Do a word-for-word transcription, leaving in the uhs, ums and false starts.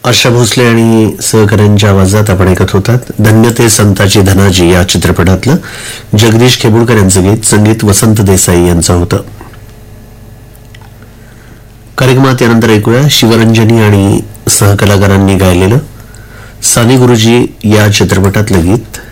आशा भोसले आणि सहकाऱ्यांच्या आवाजात आपण ऐकत होतात धन्य ते संताची धनाजी या चित्रपटातलं जगदीश खेबुडकर यांचं गीत. संगीत वसंत देसाई यांचं होतं. कार्यक्रमात यानंतर ऐकूया शिवरंजनी आणि सहकलाकारांनी गायलेलं साने गुरुजी या चित्रपटातलं गीत.